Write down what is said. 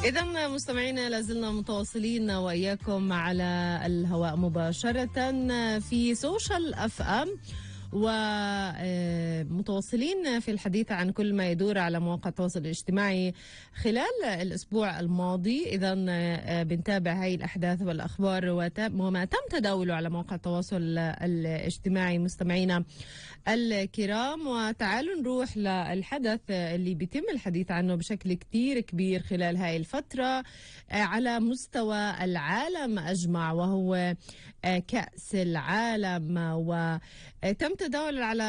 إذا مستمعينا لازلنا متواصلين وإياكم على الهواء مباشرة في سوشيال اف ام، ومتواصلين في الحديث عن كل ما يدور على مواقع التواصل الاجتماعي خلال الأسبوع الماضي. إذا بنتابع هاي الأحداث والأخبار وما تم تداوله على مواقع التواصل الاجتماعي مستمعينا الكرام. وتعالوا نروح للحدث اللي بيتم الحديث عنه بشكل كتير كبير خلال هاي الفترة على مستوى العالم أجمع، وهو كأس العالم. وتم تداول على